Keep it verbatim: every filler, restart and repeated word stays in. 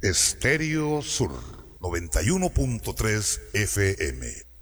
Estéreo Sur noventa y uno punto tres F M.